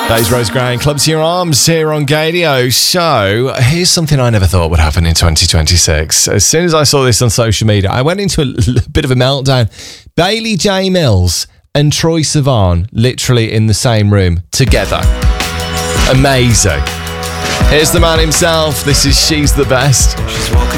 That is Rose Gray and Club to Your Arms here on Gadio. So, here's something I never thought would happen in 2026. As soon as I saw this on social media, I went into a bit of a meltdown. Bailey J. Mills and Troye Sivan literally in the same room together. Amazing. Here's the man himself. This is She's the Best. She's walking